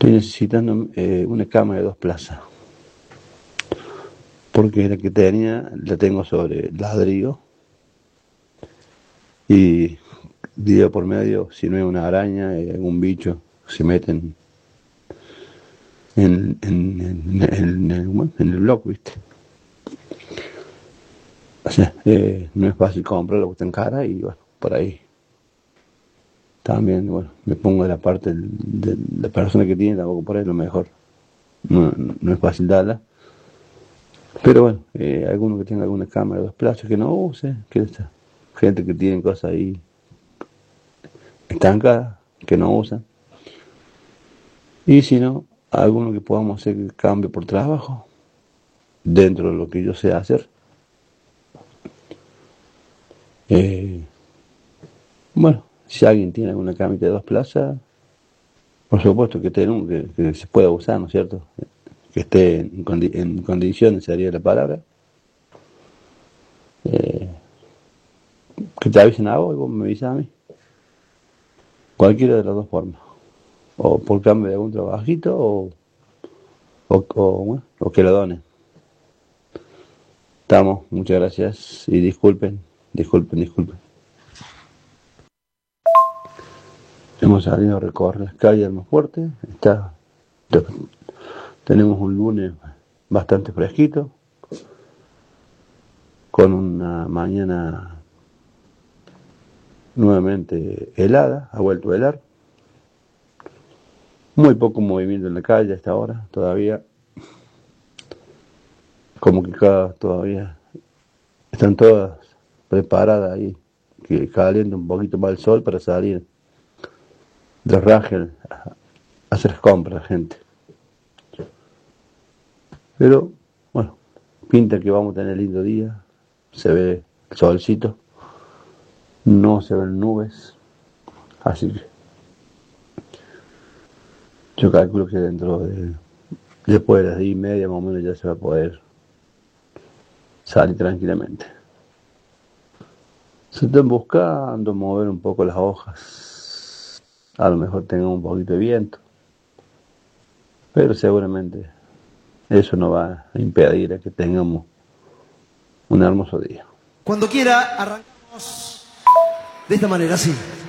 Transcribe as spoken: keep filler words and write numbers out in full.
Estoy necesitando eh, una cama de dos plazas, porque la que tenía la tengo sobre ladrillo y día por medio, si no es una araña, eh, algún bicho, se meten en, en, en, en, en, bueno, en el blog, ¿viste? O sea, eh, no es fácil comprarlo porque está en cara y bueno, por ahí también, bueno, me pongo de la parte del- de la persona que tiene, tampoco por ahí lo mejor. No, no es fácil darla. Pero bueno, eh, alguno que tenga alguna cámara de dos plazas que no use, que esta gente que tiene cosas ahí estancadas, que no usan. Y si no, alguno que podamos hacer el cambio por trabajo, dentro de lo que yo sé hacer. Eh, bueno, si alguien tiene alguna camita de dos plazas, por supuesto que, tenga un- que, que se pueda usar, ¿no es cierto? Que esté en, condi- en condiciones, sería la palabra. Eh, que te avisen a vos y vos me avisas a mí. Cualquiera de las dos formas. O por cambio de algún trabajito o, o, o, bueno, o que lo donen. Estamos, muchas gracias y disculpen, disculpen, disculpen. Hemos salido a recorrer las calles más fuerte. Está, tenemos un lunes bastante fresquito, con una mañana nuevamente helada, ha vuelto a helar. Muy poco movimiento en la calle a esta hora, todavía. Como que cada, todavía están todas preparadas ahí, que calienta un poquito más el sol para salir de Rangel a hacer compras, gente. Pero, bueno, pinta que vamos a tener lindo día, se ve el solcito, no se ven nubes, así que yo calculo que dentro de, después de las diez y media más o menos ya se va a poder salir tranquilamente. Se están buscando mover un poco las hojas, a lo mejor tengan un poquito de viento, pero seguramente eso no va a impedir a que tengamos un hermoso día. Cuando quiera, arrancamos de esta manera, así.